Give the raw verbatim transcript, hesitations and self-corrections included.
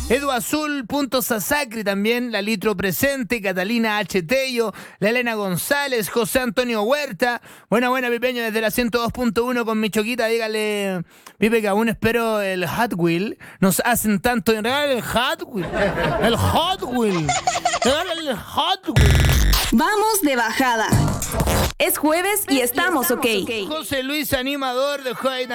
Edu Azul, punto Sasacri también, la Litro presente, Catalina H. Tello, la Elena González, José Antonio Huerta. Buena, buena, Pipeño, desde la ciento dos punto uno con mi choquita. Dígale, Pipe, que aún espero el Hot Wheel. Nos hacen tanto en real el Hot Wheel. El Hot Wheel. El Hot Wheel. Vamos de bajada. Es jueves y estamos ok. José Luis, animador de Juega